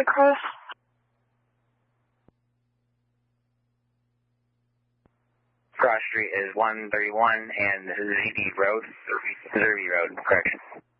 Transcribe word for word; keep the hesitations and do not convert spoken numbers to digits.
the cross. Cross Street is one thirty-one and this is Z B Road, Zerby Road, correction.